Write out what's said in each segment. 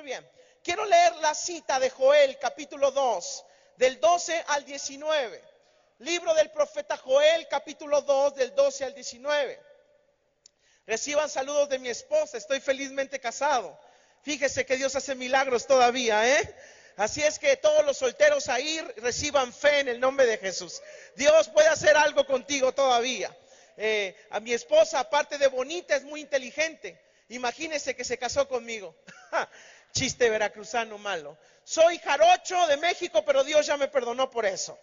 bien. Quiero leer la cita de Joel, capítulo 2, del 12 al 19. Libro del profeta Joel, capítulo 2, del 12 al 19. Reciban saludos de mi esposa, estoy felizmente casado. Fíjese que Dios hace milagros todavía, ¿eh? Así es que todos los solteros ahí reciban fe en el nombre de Jesús. Dios puede hacer algo contigo todavía. A mi esposa, aparte de bonita, es muy inteligente. Imagínese que se casó conmigo. Chiste veracruzano malo. Soy jarocho de México, pero Dios ya me perdonó por eso.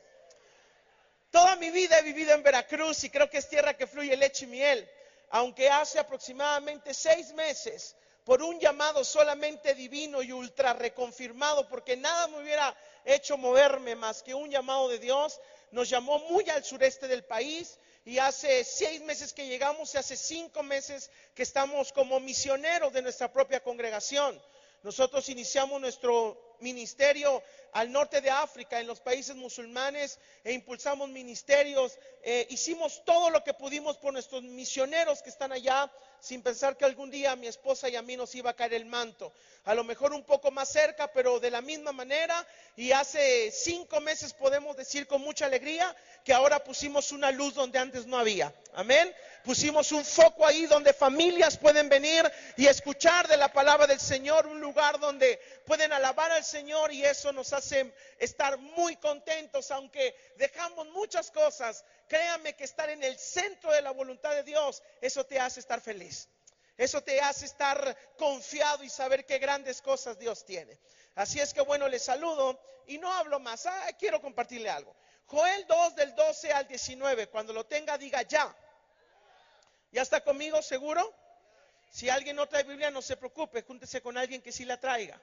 Toda mi vida he vivido en Veracruz y creo que es tierra que fluye leche y miel. Aunque hace aproximadamente 6 meses, por un llamado solamente divino y ultra reconfirmado, porque nada me hubiera hecho moverme más que un llamado de Dios, nos llamó muy al sureste del país. Y hace 6 meses que llegamos y hace 5 meses que estamos como misioneros de nuestra propia congregación. Nosotros iniciamos nuestro ministerio al norte de África, en los países musulmanes, e impulsamos ministerios. Hicimos todo lo que pudimos por nuestros misioneros que están allá, sin pensar que algún día a mi esposa y a mí nos iba a caer el manto. A lo mejor un poco más cerca, pero de la misma manera. Y hace 5 meses podemos decir con mucha alegría que ahora pusimos una luz donde antes no había. Amén. Pusimos un foco ahí donde familias pueden venir y escuchar de la palabra del Señor, un lugar donde pueden alabar al Señor, y eso nos hace estar muy contentos, aunque dejamos muchas cosas. Créanme que estar en el centro de la voluntad de Dios, eso te hace estar feliz. Eso te hace estar confiado y saber qué grandes cosas Dios tiene. Así es que bueno, les saludo y no hablo más. Quiero compartirle algo. Joel 2 del 12 al 19, cuando lo tenga diga ya. ¿Ya está conmigo seguro? Si alguien no trae Biblia, no se preocupe, júntese con alguien que sí la traiga.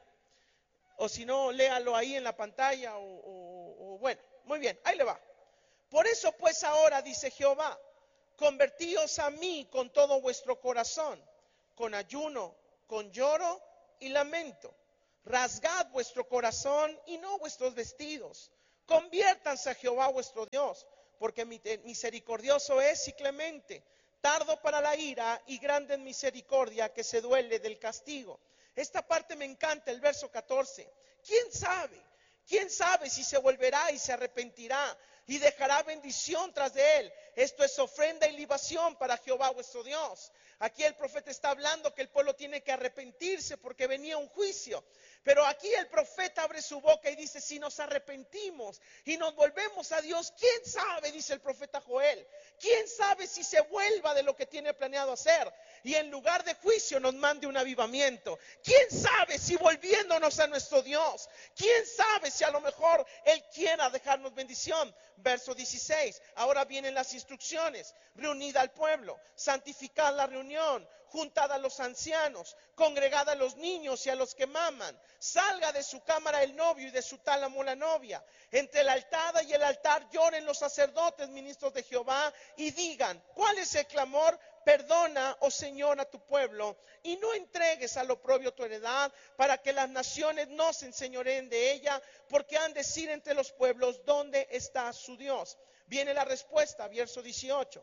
O si no, léalo ahí en la pantalla o bueno, muy bien, ahí le va. Por eso pues ahora, dice Jehová, convertíos a mí con todo vuestro corazón, con ayuno, con lloro y lamento. Rasgad vuestro corazón y no vuestros vestidos. Conviértanse a Jehová vuestro Dios, porque misericordioso es y clemente, tardo para la ira y grande en misericordia, que se duele del castigo. Esta parte me encanta, el verso 14. ¿Quién sabe? ¿Quién sabe si se volverá y se arrepentirá y dejará bendición tras de él? Esto es ofrenda y libación para Jehová vuestro Dios. Aquí el profeta está hablando que el pueblo tiene que arrepentirse porque venía un juicio. Pero aquí el profeta abre su boca y dice, si nos arrepentimos y nos volvemos a Dios, ¿quién sabe? Dice el profeta Joel. ¿Quién sabe si se vuelva de lo que tiene planeado hacer y en lugar de juicio nos mande un avivamiento? ¿Quién sabe si volviéndonos a nuestro Dios? ¿Quién sabe si a lo mejor Él quiera dejarnos bendición? Verso 16, ahora vienen las instrucciones. Reunid al pueblo, santificad la reunión, juntad a los ancianos, congregad a los niños y a los que maman. Salga de su cámara el novio y de su tálamo la novia. Entre la altada y el altar lloren los sacerdotes, ministros de Jehová, y digan, ¿cuál es el clamor? Perdona, oh Señor, a tu pueblo, y no entregues al oprobio tu heredad, para que las naciones no se enseñoreen de ella, porque han de decir entre los pueblos, ¿dónde está su Dios? Viene la respuesta, verso 18.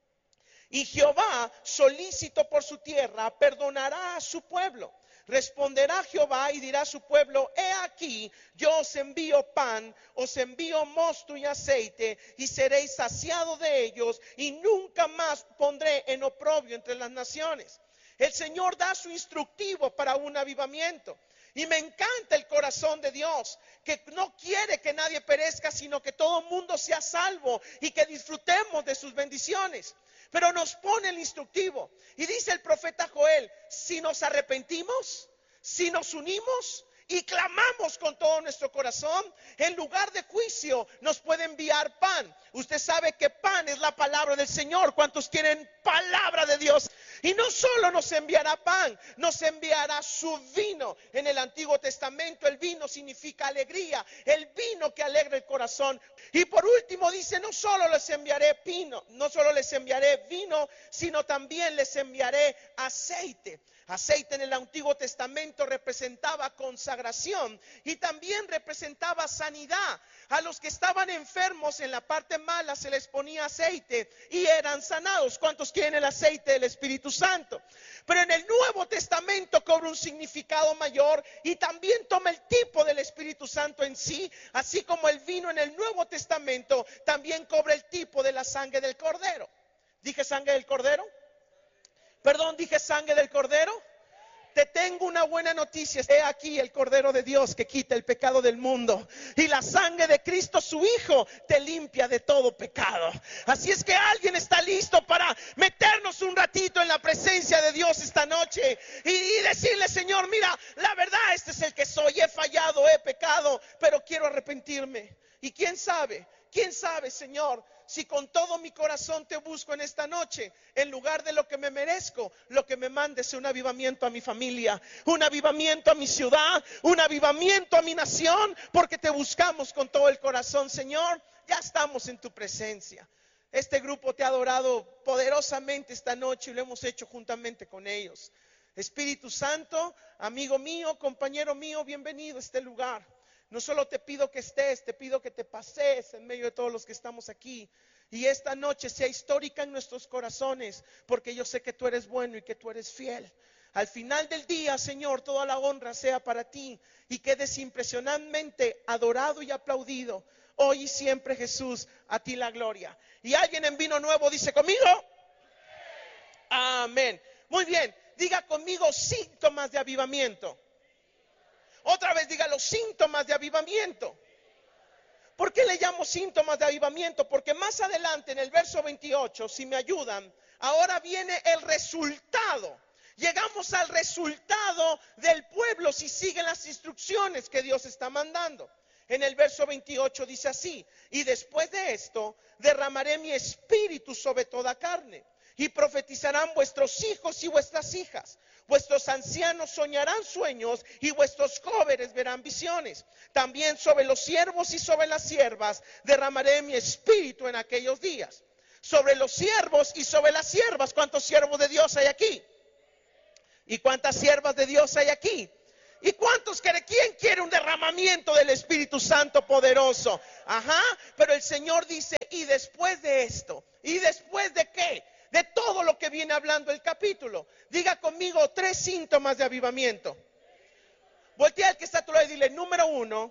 Y Jehová, solícito por su tierra, perdonará a su pueblo. Responderá Jehová y dirá a su pueblo, he aquí, yo os envío pan, os envío mosto y aceite, y seréis saciados de ellos, y nunca más pondré en oprobio entre las naciones. El Señor da su instructivo para un avivamiento. Y me encanta el corazón de Dios, que no quiere que nadie perezca, sino que todo mundo sea salvo y que disfrutemos de sus bendiciones. Pero nos pone el instructivo. Y dice el profeta Joel, si nos arrepentimos, si nos unimos y clamamos con todo nuestro corazón, en lugar de juicio nos puede enviar pan. Usted sabe que pan es la palabra del Señor. ¿Cuántos quieren palabra de Dios? Y no solo nos enviará pan, nos enviará su vino. En el Antiguo Testamento el vino significa alegría, el vino que alegra el corazón. Y por último dice, no solo les enviaré vino, sino también les enviaré aceite. Aceite en el Antiguo Testamento representaba consagración. consagración y también representaba sanidad. A los que estaban enfermos en la parte mala se les ponía aceite y eran sanados. ¿Cuántos quieren el aceite del Espíritu Santo? Pero en el Nuevo Testamento cobra un significado mayor y también toma el tipo del Espíritu Santo en sí, así como el vino en el Nuevo Testamento también cobra el tipo de la sangre del Cordero. ¿Dije sangre del Cordero? Perdón, ¿dije sangre del Cordero? Te tengo una buena noticia. He aquí el Cordero de Dios que quita el pecado del mundo. Y la sangre de Cristo, su Hijo, te limpia de todo pecado. Así es que alguien está listo para meternos un ratito en la presencia de Dios esta noche. Y decirle, Señor, mira, la verdad, este es el que soy. He fallado, he pecado, pero quiero arrepentirme. Y quién sabe, Señor, si con todo mi corazón te busco en esta noche, en lugar de lo que me merezco, lo que me mandes es un avivamiento a mi familia, un avivamiento a mi ciudad, un avivamiento a mi nación, porque te buscamos con todo el corazón, Señor. Ya estamos en tu presencia. Este grupo te ha adorado poderosamente esta noche y lo hemos hecho juntamente con ellos. Espíritu Santo, amigo mío, compañero mío, bienvenido a este lugar. No solo te pido que estés, te pido que te pases en medio de todos los que estamos aquí. Y esta noche sea histórica en nuestros corazones, porque yo sé que tú eres bueno y que tú eres fiel. Al final del día, Señor, toda la honra sea para ti y quedes impresionantemente adorado y aplaudido. Hoy y siempre, Jesús, a ti la gloria. Y alguien en vino nuevo dice conmigo. Amén. Muy bien, diga conmigo síntomas de avivamiento. Otra vez diga los síntomas de avivamiento. ¿Por qué le llamo síntomas de avivamiento? Porque más adelante en el verso 28, si me ayudan, ahora viene el resultado. Llegamos al resultado del pueblo si siguen las instrucciones que Dios está mandando. En el verso 28 dice así: y después de esto derramaré mi espíritu sobre toda carne, y profetizarán vuestros hijos y vuestras hijas. Vuestros ancianos soñarán sueños y vuestros jóvenes verán visiones. También sobre los siervos y sobre las siervas derramaré mi espíritu en aquellos días. Sobre los siervos y sobre las siervas. ¿Cuántos siervos de Dios hay aquí? ¿Y cuántas siervas de Dios hay aquí? ¿Y cuántos quiere? ¿Quién quiere un derramamiento del Espíritu Santo poderoso? Ajá, pero el Señor dice, y después de esto, ¿y después de qué? De todo lo que viene hablando el capítulo. Diga conmigo 3 síntomas de avivamiento. Voltea al que está a tu lado y dile: número 1,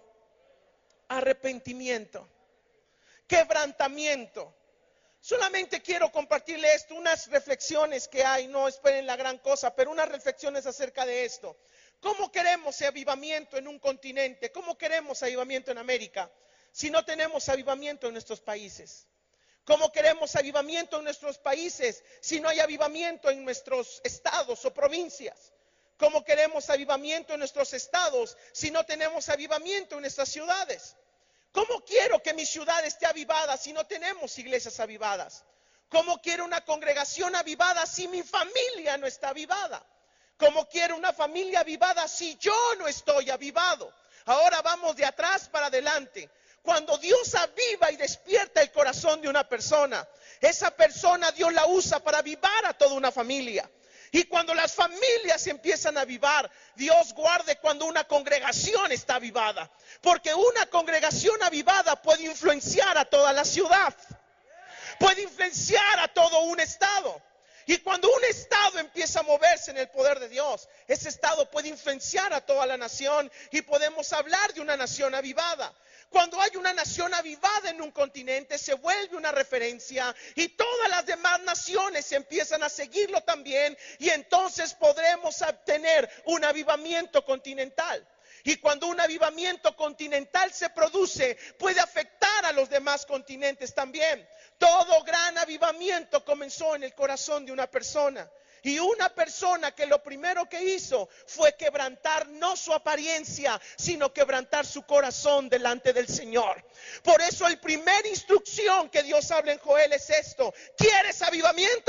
arrepentimiento, quebrantamiento. Solamente quiero compartirle esto, unas reflexiones que hay, no esperen la gran cosa, pero unas reflexiones acerca de esto. ¿Cómo queremos avivamiento en un continente? ¿Cómo queremos avivamiento en América si no tenemos avivamiento en nuestros países? ¿Cómo queremos avivamiento en nuestros países si no hay avivamiento en nuestros estados o provincias? ¿Cómo queremos avivamiento en nuestros estados si no tenemos avivamiento en nuestras ciudades? ¿Cómo quiero que mi ciudad esté avivada si no tenemos iglesias avivadas? ¿Cómo quiero una congregación avivada si mi familia no está avivada? ¿Cómo quiero una familia avivada si yo no estoy avivado? Ahora vamos de atrás para adelante. Cuando Dios aviva y despierta el corazón de una persona, esa persona Dios la usa para avivar a toda una familia. Y cuando las familias empiezan a avivar, Dios guarde cuando una congregación está avivada. Porque una congregación avivada puede influenciar a toda la ciudad. Puede influenciar a todo un estado. Y cuando un estado empieza a moverse en el poder de Dios, ese estado puede influenciar a toda la nación y podemos hablar de una nación avivada. Cuando hay una nación avivada en un continente, se vuelve una referencia y todas las demás naciones empiezan a seguirlo también, y entonces podremos obtener un avivamiento continental. Y cuando un avivamiento continental se produce, puede afectar a los demás continentes también. Todo gran avivamiento comenzó en el corazón de una persona. Y una persona que lo primero que hizo fue quebrantar no su apariencia, sino quebrantar su corazón delante del Señor. Por eso la primera instrucción que Dios habla en Joel es esto: ¿quieres avivamiento?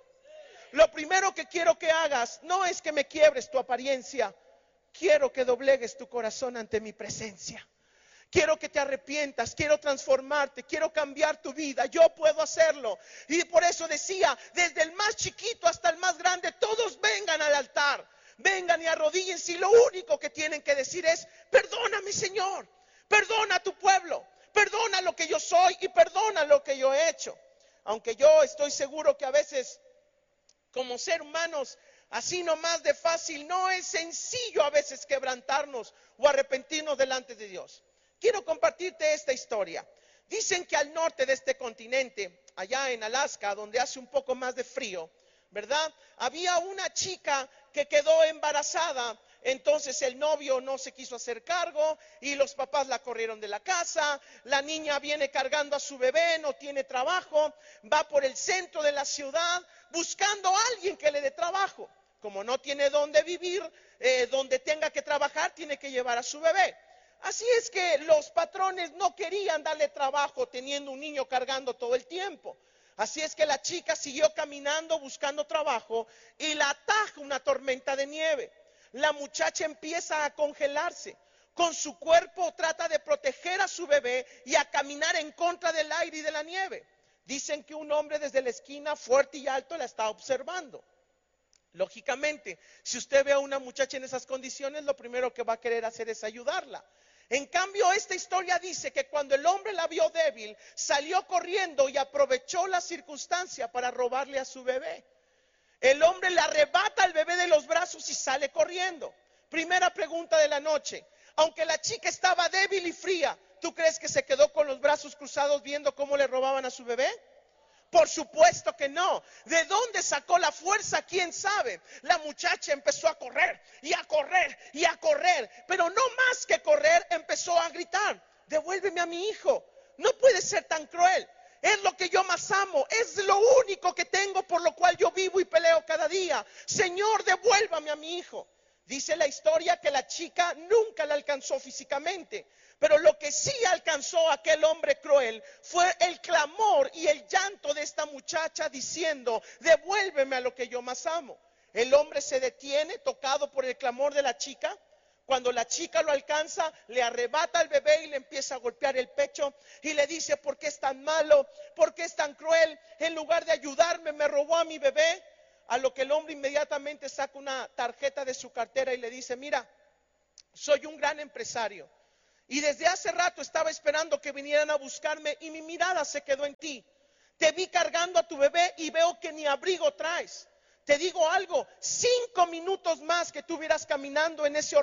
Lo primero que quiero que hagas no es que me quiebres tu apariencia. Quiero que doblegues tu corazón ante mi presencia. Quiero que te arrepientas, quiero transformarte, quiero cambiar tu vida. Yo puedo hacerlo. Y por eso decía, desde el más chiquito hasta el más grande, todos vengan al altar. vengan y arrodíllense y lo único que tienen que decir es: perdóname, Señor, perdona a tu pueblo, perdona lo que yo soy y perdona lo que yo he hecho. Aunque yo estoy seguro que a veces, como ser humanos, así nomás de fácil, no es sencillo a veces quebrantarnos o arrepentirnos delante de Dios. Quiero compartirte esta historia. Dicen que al norte de este continente, allá en Alaska, donde hace un poco más de frío, ¿verdad? Había una chica que quedó embarazada. Entonces el novio no se quiso hacer cargo y los papás la corrieron de la casa. La niña viene cargando a su bebé, no tiene trabajo, va por el centro de la ciudad buscando a alguien que le dé trabajo. Como no tiene dónde vivir, donde tenga que trabajar, tiene que llevar a su bebé. Así es que los patrones no querían darle trabajo teniendo un niño cargando todo el tiempo. Así es que la chica siguió caminando buscando trabajo y la ataja una tormenta de nieve. La muchacha empieza a congelarse. Con su cuerpo trata de proteger a su bebé y a caminar en contra del aire y de la nieve. Dicen que un hombre desde la esquina, fuerte y alto, la está observando. Lógicamente, si usted ve a una muchacha en esas condiciones, lo primero que va a querer hacer es ayudarla. En cambio, esta historia dice que cuando el hombre la vio débil, salió corriendo y aprovechó la circunstancia para robarle a su bebé. El hombre le arrebata al bebé de los brazos y sale corriendo. Primera pregunta de la noche: aunque la chica estaba débil y fría, ¿tú crees que se quedó con los brazos cruzados viendo cómo le robaban a su bebé? Por supuesto que no. ¿De dónde sacó la fuerza? ¿Quién sabe? La muchacha empezó a correr y a correr y a correr, pero no más que correr, empezó a gritar: devuélveme a mi hijo, no puede ser tan cruel. Es lo que yo más amo, es lo único que tengo, por lo cual yo vivo y peleo cada día. Señor, devuélvame a mi hijo. Dice la historia que la chica nunca la alcanzó físicamente, pero lo que sí alcanzó a aquel hombre cruel fue el clamor y el llanto de esta muchacha diciendo: devuélveme a lo que yo más amo. El hombre se detiene, tocado por el clamor de la chica. Cuando la chica lo alcanza, le arrebata al bebé y le empieza a golpear el pecho y le dice: ¿por qué es tan malo? ¿Por qué es tan cruel? En lugar de ayudarme, me robó a mi bebé. A lo que el hombre inmediatamente saca una tarjeta de su cartera y le dice: mira, soy un gran empresario y desde hace rato estaba esperando que vinieran a buscarme y mi mirada se quedó en ti. Te vi cargando a tu bebé y veo que ni abrigo traes. Te digo algo: 5 minutos más que tú hubieras caminando en ese